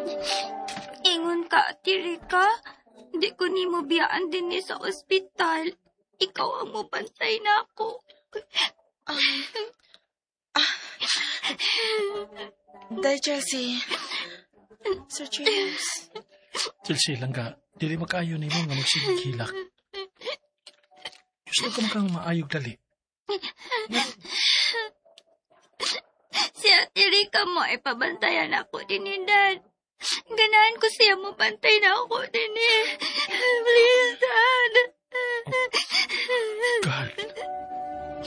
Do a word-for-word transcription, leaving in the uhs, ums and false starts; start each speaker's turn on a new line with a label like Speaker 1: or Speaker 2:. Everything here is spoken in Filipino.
Speaker 1: Ingon ka, Tirika. Di ko ni mo biyaan din ni sa ospital. Ikaw ang mo bantay na ako.
Speaker 2: Um, ah, Day, Chelsea. Sir James.
Speaker 3: Chelsea, langga, dili makaayo ni mo nga magsigilak. Gusto ka makang maayog dali.
Speaker 1: Si Tirika mo ay pabantayan ako din ni Dad. Ganahan ko siya mo bantay na ako din eh. Please, Dad.
Speaker 3: God.